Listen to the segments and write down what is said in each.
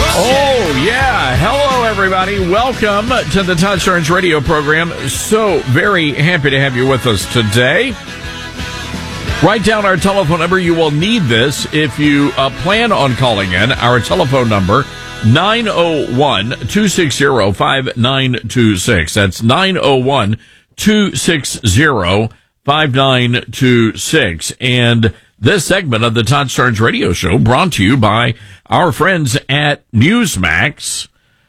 Oh, yeah. Hello, everybody. Welcome to the Todd Starnes radio program. So very happy to have you with us today. Write down our telephone number. You will need this if you plan on calling in. Our telephone number, 901-260-5926. That's 901-260-5926. And this segment of the Todd Starnes radio show brought to you by our friends at Newsmax.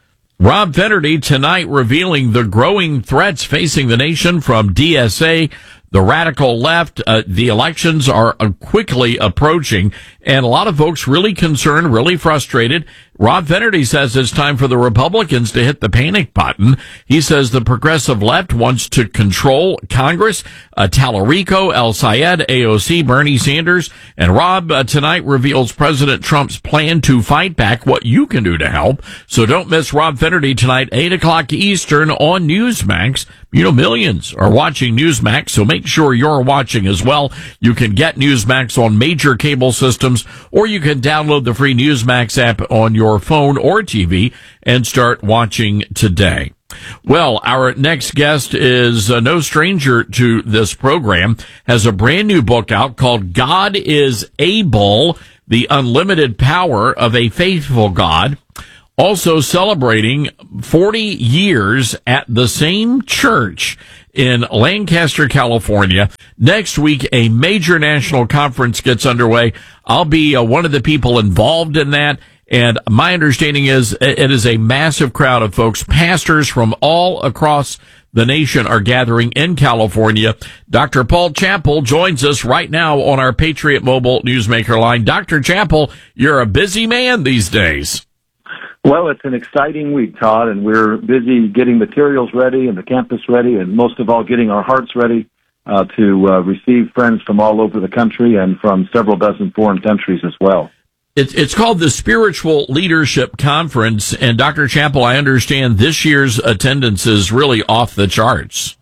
Rob Finnerty tonight revealing the growing threats facing the nation from DSA, the radical left. The elections are quickly approaching, and a lot of folks really concerned, really frustrated. Rob Finnerty says it's time for the Republicans to hit the panic button. He says the progressive left wants to control Congress. Tallarico, El Sayed, AOC, Bernie Sanders. And Rob tonight reveals President Trump's plan to fight back, what you can do to help. So don't miss Rob Finnerty tonight, 8 o'clock Eastern on Newsmax. You know, millions are watching Newsmax, so make sure you're watching as well. You can get Newsmax on major cable systems, or you can download the free Newsmax app on your phone or TV and start watching today. Well, our next guest is no stranger to this program, has a brand new book out called God is Able, The Unlimited Power of a Faithful God. Also celebrating 40 years at the same church in Lancaster, California. Next week, a major national conference gets underway. I'll be one of the people involved in that. And my understanding is it is a massive crowd of folks. Pastors from all across the nation are gathering in California. Dr. Paul Chappell joins us right now on our Patriot Mobile Newsmaker line. Dr. Chappell, you're a busy man these days. Well, it's an exciting week, Todd, and we're busy getting materials ready and the campus ready, and most of all, getting our hearts ready to receive friends from all over the country and from several dozen foreign countries as well. It's called the Spiritual Leadership Conference, and Dr. Chappell, I understand this year's attendance is really off the charts.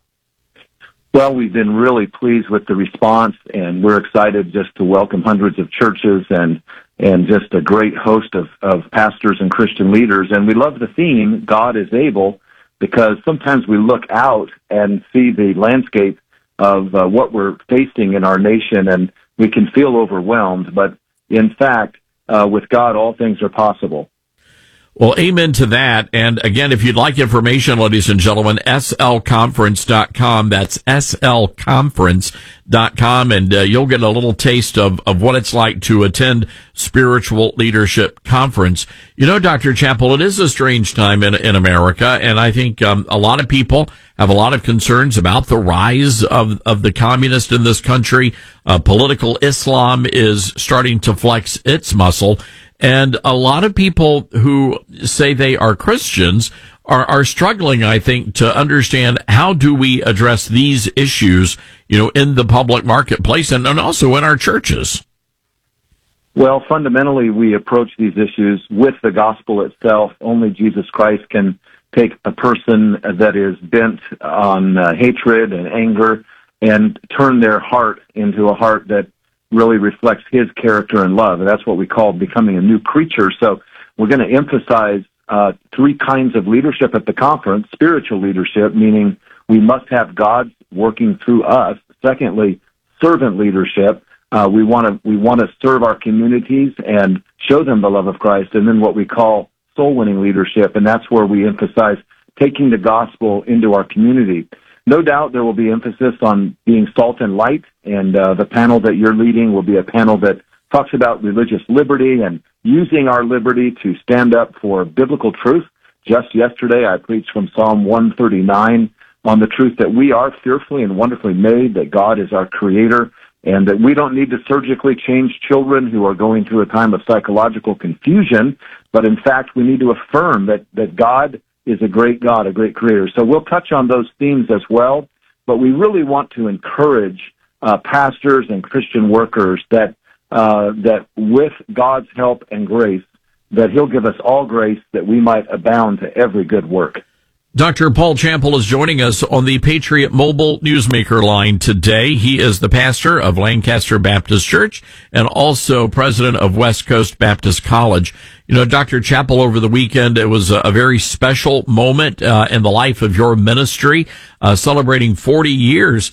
Well, we've been really pleased with the response, and we're excited just to welcome hundreds of churches and just a great host of pastors and Christian leaders. And we love the theme, God is Able, because sometimes we look out and see the landscape of what we're facing in our nation, and we can feel overwhelmed. But in fact, with God, all things are possible. Well, amen to that. And again, if you'd like information, ladies and gentlemen, slconference.com. That's slconference.com. And you'll get a little taste of what it's like to attend Spiritual Leadership Conference. You know, Dr. Chappell, it is a strange time in America. And I think a lot of people have a lot of concerns about the rise of the communists in this country. Political Islam is starting to flex its muscle. And a lot of people who say they are Christians are struggling, I think, to understand how do we address these issues, you know, in the public marketplace and also in our churches. Well, fundamentally, we approach these issues with the gospel itself. Only Jesus Christ can take a person that is bent on hatred and anger and turn their heart into a heart that really reflects his character and love. And that's what we call becoming a new creature. So we're going to emphasize three kinds of leadership at the conference. Spiritual leadership, meaning we must have God working through us. Secondly, servant leadership. We want to serve our communities and show them the love of Christ. And then what we call soul-winning leadership, and that's where we emphasize taking the gospel into our community. No doubt there will be emphasis on being salt and light, and the panel that you're leading will be a panel that talks about religious liberty and using our liberty to stand up for biblical truth. Just yesterday, I preached from Psalm 139 on the truth that we are fearfully and wonderfully made, that God is our creator, and that we don't need to surgically change children who are going through a time of psychological confusion, but in fact, we need to affirm that God is a great God, a great creator. So we'll touch on those themes as well, but we really want to encourage pastors and Christian workers that with God's help and grace, that he'll give us all grace that we might abound to every good work. Dr. Paul Champel is joining us on the Patriot Mobile Newsmaker line today. He is the pastor of Lancaster Baptist Church and also president of West Coast Baptist College. You know, Dr. Champel, over the weekend, it was a very special moment in the life of your ministry, celebrating 40 years.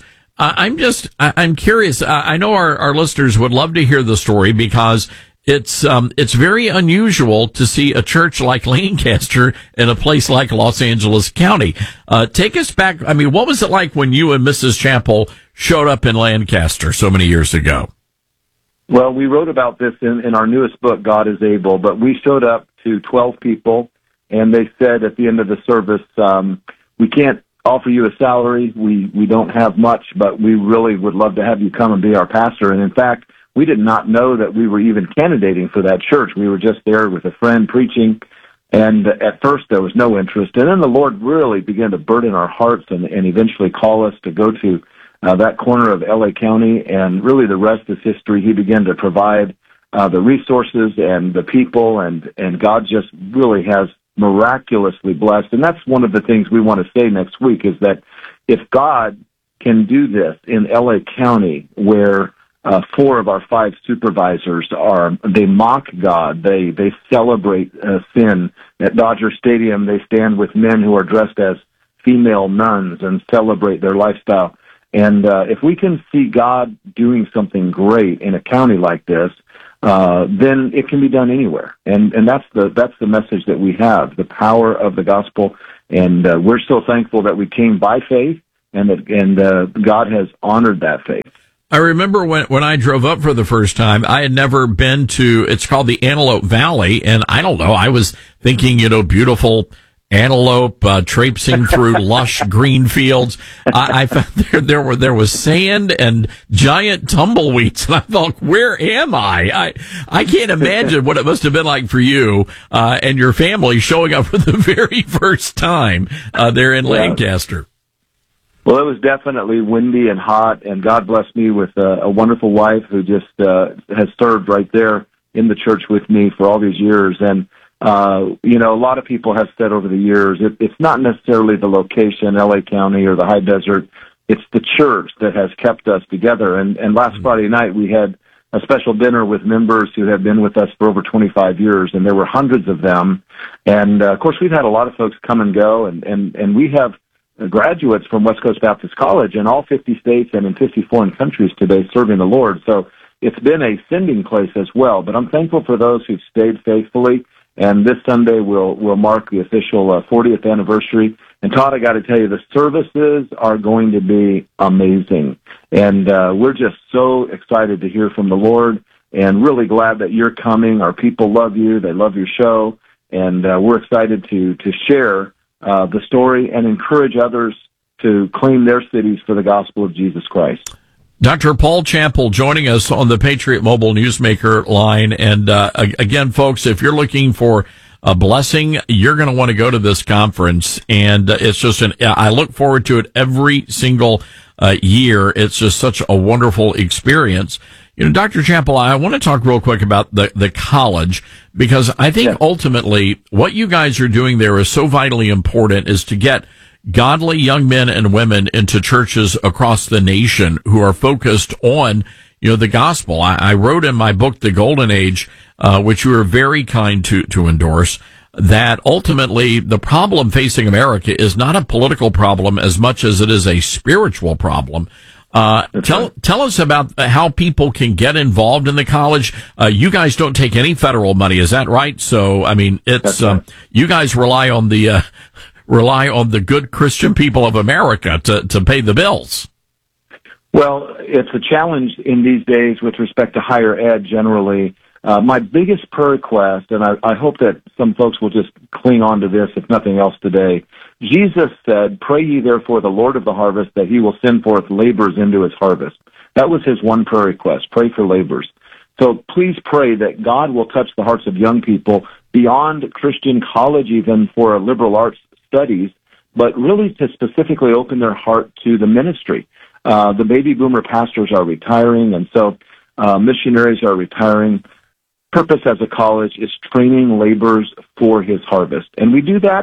I'm curious. I know our listeners would love to hear the story because it's very unusual to see a church like Lancaster in a place like Los Angeles County. Take us back. I mean, what was it like when you and Mrs. Champel showed up in Lancaster so many years ago? Well, we wrote about this in our newest book, God is Able, but we showed up to 12 people, and they said at the end of the service, we can't offer you a salary. We don't have much, but we really would love to have you come and be our pastor. And in fact, we did not know that we were even candidating for that church. We were just there with a friend preaching, and at first there was no interest. And then the Lord really began to burden our hearts and eventually call us to go to that corner of L.A. County, and really the rest is history. He began to provide the resources and the people, and God just really has miraculously blessed. And that's one of the things we want to say next week, is that if God can do this in L.A. County, where 4 of our 5 supervisors they mock God. They celebrate sin. At Dodger Stadium, they stand with men who are dressed as female nuns and celebrate their lifestyle. And if we can see God doing something great in a county like this, then it can be done anywhere. And that's the message that we have, the power of the gospel. And we're so thankful that we came by faith, and God has honored that faith. I remember when I drove up for the first time, I had never been to, it's called the Antelope Valley, and I don't know, I was thinking, beautiful antelope traipsing through lush green fields. I found there was sand and giant tumbleweeds, and I thought, where am I? I can't imagine what it must have been like for you and your family showing up for the very first time there in Lancaster. Well, it was definitely windy and hot, and God blessed me with a wonderful wife who just has served right there in the church with me for all these years. And, a lot of people have said over the years, it's not necessarily the location, L.A. County or the high desert. It's the church that has kept us together. And last Friday night, we had a special dinner with members who have been with us for over 25 years, and there were hundreds of them. And, of course, we've had a lot of folks come and go, and we have graduates from West Coast Baptist College in all 50 states and in 50 foreign countries today serving the Lord. So it's been a sending place as well. But I'm thankful for those who've stayed faithfully. And this Sunday we'll mark the official 40th anniversary. And Todd, I got to tell you, the services are going to be amazing. And we're just so excited to hear from the Lord, and really glad that you're coming. Our people love you. They love your show. And we're excited to share the story and encourage others to claim their cities for the gospel of Jesus Christ. Dr. Paul Champel joining us on the Patriot Mobile Newsmaker line. And again, folks, if you're looking for a blessing, you're going to want to go to this conference. And it's just I look forward to it every single year. It's just such a wonderful experience. Dr. Champel, I want to talk real quick about the college, because I think ultimately what you guys are doing there is so vitally important, is to get godly young men and women into churches across the nation who are focused on, the gospel. I wrote in my book, The Golden Age, which you were very kind to endorse, that ultimately the problem facing America is not a political problem as much as it is a spiritual problem. Tell us about how people can get involved in the college. You guys don't take any federal money, is that right? So, I mean, it's you guys rely on the good Christian people of America to pay the bills. Well, it's a challenge in these days with respect to higher ed generally. My biggest prayer request, and I hope that some folks will just cling on to this, if nothing else today. Jesus said, "Pray ye therefore the Lord of the harvest, that he will send forth laborers into his harvest." That was his one prayer request, pray for laborers. So please pray that God will touch the hearts of young people beyond Christian college, even for liberal arts studies, but really to specifically open their heart to the ministry. The baby boomer pastors are retiring, and so missionaries are retiring. Purpose as a college is training laborers for his harvest. And we do that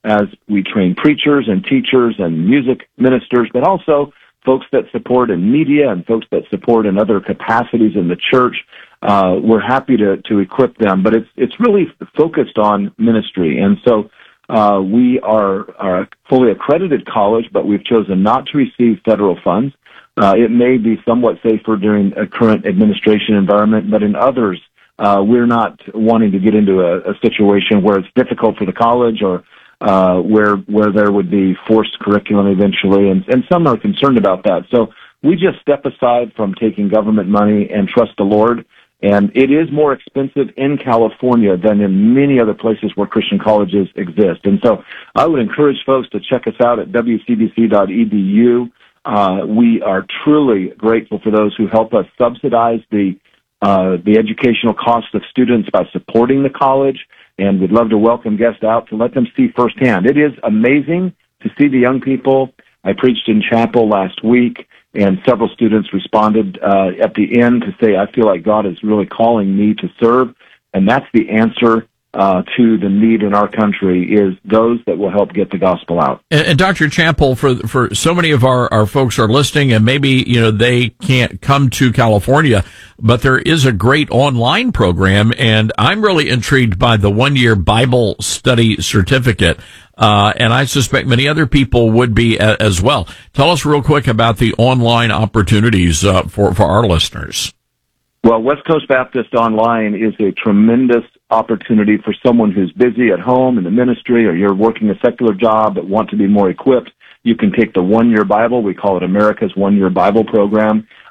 as we train preachers and teachers and music ministers, but also folks that support in media and folks that support in other capacities in the church. We're happy to equip them, but it's really focused on ministry. And so we are a fully accredited college, but we've chosen not to receive federal funds. It may be somewhat safer during a current administration environment, but in others, we're not wanting to get into a situation where it's difficult for the college or where there would be forced curriculum eventually, and some are concerned about that. So we just step aside from taking government money and trust the Lord. And it is more expensive in California than in many other places where Christian colleges exist. And so I would encourage folks to check us out at wcbc.edu. We are truly grateful for those who help us subsidize the educational costs of students by supporting the college, and we'd love to welcome guests out to let them see firsthand. It is amazing to see the young people. I preached in chapel last week, and several students responded at the end to say, I feel like God is really calling me to serve, and that's the answer to the need in our country, is those that will help get the gospel out. And Dr. Chappell, for so many of our folks are listening, and maybe, they can't come to California, but there is a great online program, and I'm really intrigued by the 1-year Bible study certificate. And I suspect many other people would be as well. Tell us real quick about the online opportunities for our listeners. Well, West Coast Baptist Online is a tremendous opportunity for someone who's busy at home in the ministry, or you're working a secular job but want to be more equipped. You can take the 1-year Bible. We call it America's 1-year Bible program.